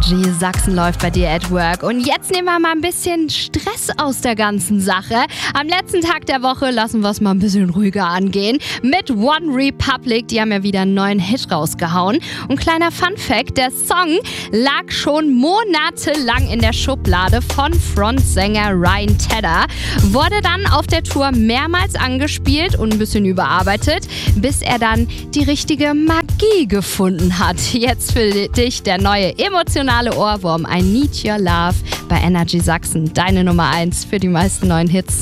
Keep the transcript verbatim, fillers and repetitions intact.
Energy Sachsen läuft bei dir at work. Und jetzt nehmen wir mal ein bisschen Stress aus der ganzen Sache. Am letzten Tag der Woche lassen wir es mal ein bisschen ruhiger angehen. Mit One Republic, die haben ja wieder einen neuen Hit rausgehauen. Und kleiner Funfact, der Song lag schon monatelang in der Schublade von Frontsänger Ryan Tedder. Wurde dann auf der Tour mehrmals angespielt und ein bisschen überarbeitet, bis er dann die richtige Magie gefunden hat. Jetzt für dich der neue emotionale Ohrwurm, I Need Your Love bei Energy Sachsen. Deine Nummer eins für die meisten neuen Hits.